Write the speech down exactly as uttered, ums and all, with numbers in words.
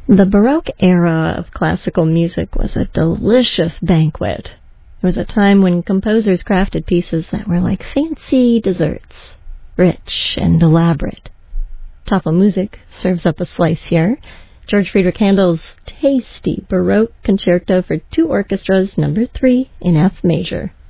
The Baroque era of classical music was a delicious banquet. It was a time when composers crafted pieces that were like fancy desserts, rich and elaborate. Tafelmusik serves up a slice here. George Friedrich Handel's tasty Baroque Concerto for Two Orchestras, number three in F major.